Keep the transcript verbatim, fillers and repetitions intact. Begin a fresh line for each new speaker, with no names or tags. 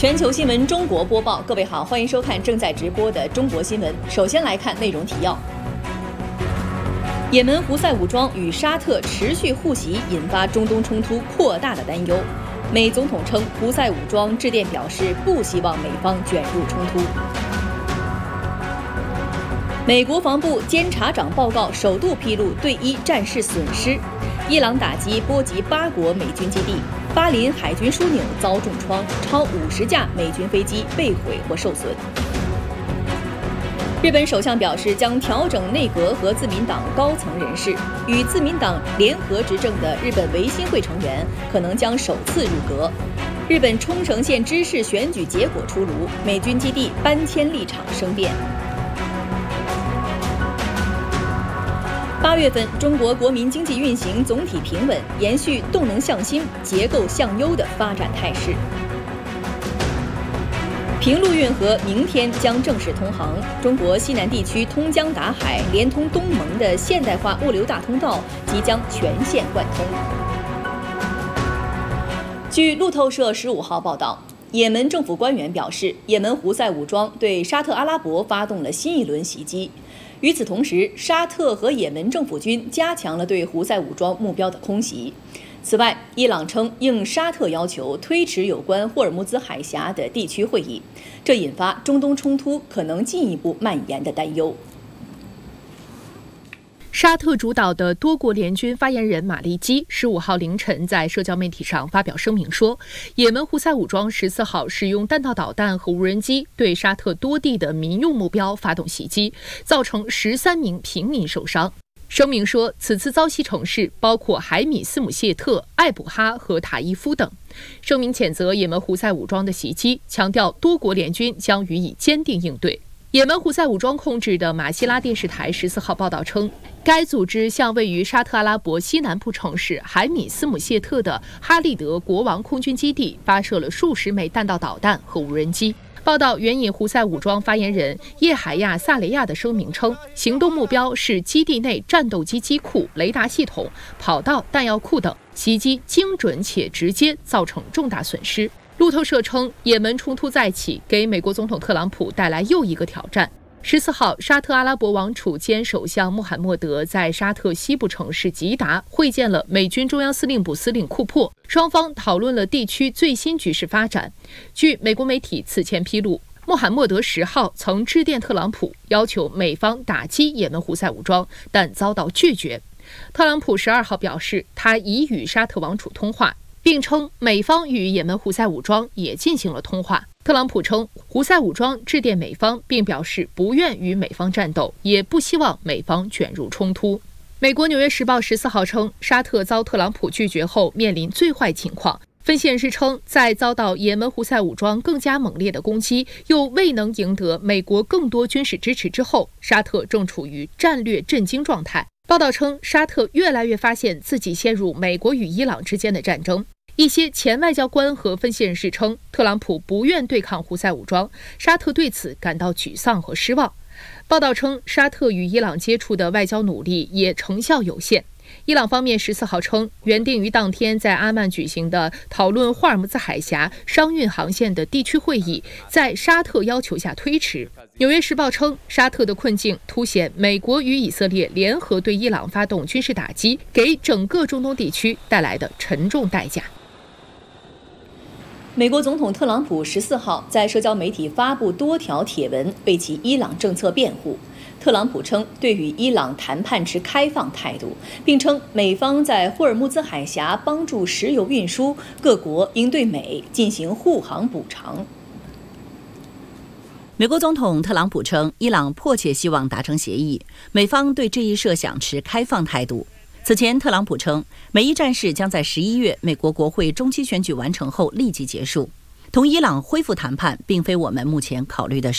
全球新闻中国播报，各位好，欢迎收看正在直播的中国新闻。首先来看内容提要：也门胡塞武装与沙特持续互袭，引发中东冲突扩大的担忧。美总统称，胡塞武装致电表示不希望美方卷入冲突。美国防部监察长报告首度披露对伊战事损失，伊朗打击波及八国美军基地。巴林海军枢纽遭重创，超五十架美军飞机被毁或受损。日本首相表示，将调整内阁和自民党高层人士，与自民党联合执政的日本维新会成员可能将首次入阁。日本冲绳县知事选举结果出炉，美军基地搬迁立场生变。八月份，中国国民经济运行总体平稳，延续动能向新、结构向优的发展态势。平陆运河明天将正式通航，中国西南地区通江达海、连通东盟的现代化物流大通道即将全线贯通。据路透社十五号报道，也门政府官员表示，也门胡塞武装对沙特阿拉伯发动了新一轮袭击。与此同时，沙特和也门政府军加强了对胡塞武装目标的空袭。此外，伊朗称应沙特要求推迟有关霍尔木兹海峡的地区会议，这引发中东冲突可能进一步蔓延的担忧。
沙特主导的多国联军发言人马利基十五号凌晨在社交媒体上发表声明说，也门胡塞武装十四号使用弹道导弹和无人机对沙特多地的民用目标发动袭击，造成十三名平民受伤。声明说，此次遭袭城市包括海米斯姆谢特、艾卜哈和塔伊夫等。声明谴责也门胡塞武装的袭击，强调多国联军将予以坚定应对。也门胡塞武装控制的马希拉电视台十四号报道称，该组织向位于沙特阿拉伯西南部城市海米斯姆谢特的哈利德国王空军基地发射了数十枚弹道导弹和无人机。报道援引胡塞武装发言人叶海亚·萨雷亚的声明称，行动目标是基地内战斗机机库、雷达系统、跑道、弹药库等，袭击精准且直接，造成重大损失。路透社称，也门冲突再起，给美国总统特朗普带来又一个挑战。十四号，沙特阿拉伯王储兼首相穆罕默德在沙特西部城市吉达会见了美军中央司令部司令库珀，双方讨论了地区最新局势发展。据美国媒体此前披露，穆罕默德十号曾致电特朗普，要求美方打击也门胡塞武装，但遭到拒绝。特朗普十二号表示，他已与沙特王储通话，并称美方与也门胡塞武装也进行了通话。特朗普称，胡塞武装致电美方，并表示不愿与美方战斗，也不希望美方卷入冲突。美国《纽约时报》十四号称，沙特遭特朗普拒绝后面临最坏情况。分析人士称，在遭到也门胡塞武装更加猛烈的攻击，又未能赢得美国更多军事支持之后，沙特正处于战略震惊状态。报道称，沙特越来越发现自己陷入美国与伊朗之间的战争。一些前外交官和分析人士称，特朗普不愿对抗胡塞武装，沙特对此感到沮丧和失望。报道称，沙特与伊朗接触的外交努力也成效有限。伊朗方面十四号称，原定于当天在阿曼举行的讨论霍尔木兹海峡商运航线的地区会议，在沙特要求下推迟。纽约时报称，沙特的困境凸显美国与以色列联合对伊朗发动军事打击，给整个中东地区带来的沉重代价。
美国总统特朗普十四号在社交媒体发布多条帖文，为其伊朗政策辩护。特朗普称对与伊朗谈判持开放态度，并称美方在霍尔木兹海峡帮助石油运输，各国应对美进行护航补偿。
美国总统特朗普称，伊朗迫切希望达成协议，美方对这一设想持开放态度。此前，特朗普称，美伊战事将在十一月美国国会中期选举完成后立即结束。同伊朗恢复谈判，并非我们目前考虑的事。